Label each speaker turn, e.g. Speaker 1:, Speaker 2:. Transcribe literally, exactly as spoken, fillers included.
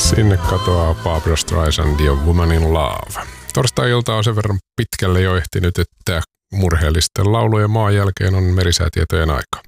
Speaker 1: Sinne katoaa Barbra Streisand ja Woman in Love. Torstai-ilta on sen verran pitkälle jo ehtinyt, että murheellisten laulujen maan jälkeen on merisäätietojen aika.